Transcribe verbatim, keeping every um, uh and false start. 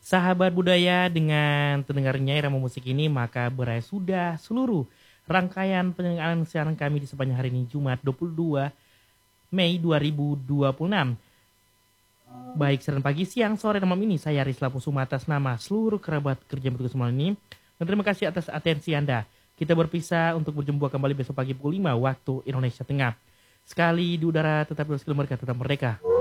Sahabat budaya, dengan terdengarnya irama musik ini maka berakhir sudah seluruh rangkaian penyelenggaraan siaran kami di sepanjang hari ini Jumat dua puluh dua Mei dua ribu dua puluh enam. Baik siaran pagi, siang, sore, dan malam ini saya Rizla Pusuma atas nama seluruh kerabat kerja bertugas malam ini. Dan terima kasih atas atensi Anda. Kita berpisah untuk berjumpa kembali besok pagi pukul lima waktu Indonesia Tengah. Sekali di udara tetap bersekali mereka tetap merdeka.